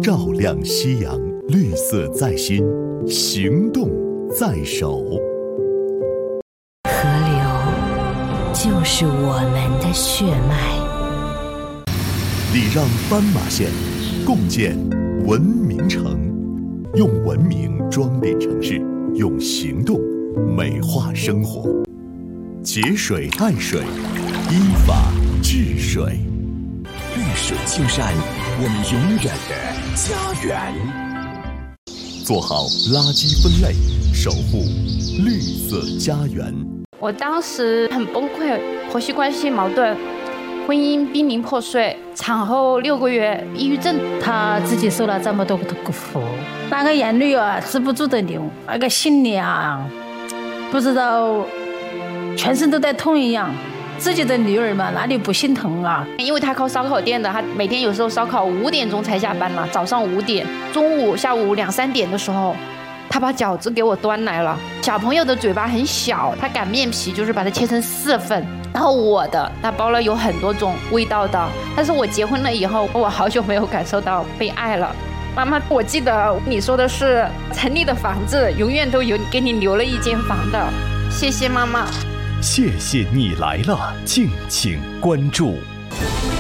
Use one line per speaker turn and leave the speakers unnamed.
照亮夕阳，绿色在心，行动在手。
河流就是我们的血脉，
礼让斑马线，共建文明城。用文明装点城市，用行动美化生活。节水爱水，依法治水。
绿水青山，我们永远的家园。
做好垃圾分类，守护绿色家园。
我当时很崩溃，婆媳关系矛盾，婚姻濒临破碎，产后6个月，抑郁症。
他自己受了这么多的苦，那个眼泪啊止不住的流，那个心里啊不知道全身都在痛一样。自己的女儿嘛，哪里不心疼啊？
因为他靠烧烤店的，他每天有时候烧烤5点钟才下班嘛，早上5点，中午、下午2、3点的时候，他把饺子给我端来了。小朋友的嘴巴很小，他擀面皮就是把它切成4份，然后我的他包了有很多种味道的。但是我结婚了以后，我好久没有感受到被爱了。妈妈，我记得你说的是城里的房子永远都有给你留了一间房的，谢谢妈妈。
谢谢你来了，敬请关注。